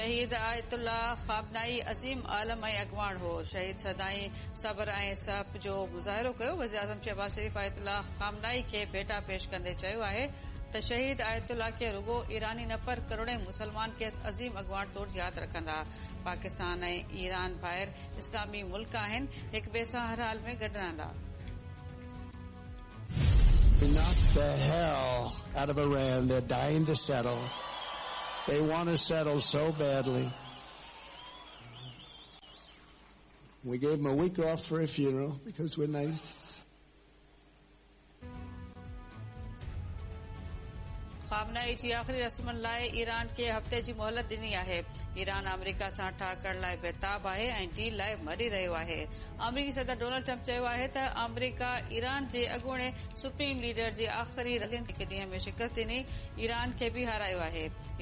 शहीद आयतुल्लाह खामनाई अज़ीम आलम ऐं अॻवान हो। शहीद सदाई सब्र ऐं सफ़ जो मुज़ाहिरो कयो। वज़ीर आज़म शहबाज़ शरीफ़ आयतुल्लाह खामनाई खे भेटा पेश कंदे चयो आहे त शहीद आयतुल्लाह खे रुगो ईरानी न पर करोड़े मुसलमान खे अज़ीम अॻवान तौर याद रखंदा। पाकिस्तान ऐं ईरान ॿाहिरि इस्लामी मुल्क आहिनि, हिक ॿिए सां हर हाल में गॾु रहंदा। We knocked the hell out of Iran. They're dying to settle. They want to settle so badly. We gave them a week off for a funeral because we're nice. खामनाई जी आख़िरी रस्मनि लाइ ईरान खे हफ़्ते जी मोहलत ॾिनी आहे। ईरान अमरीका सां ठाह करण लाइ बेताब आहे ऐं डील लाइ मरी रहियो आहे। अमरीकी सदर डोनाल्ड ट्रम्प चयो आहे त अमरीका ईरान जे अॻूणे सुप्रीम लीडर जे आख़िरी रलियन हिक ॾींहं में शिकस्त ॾिनी, ईरान खे बि हारायो आहे।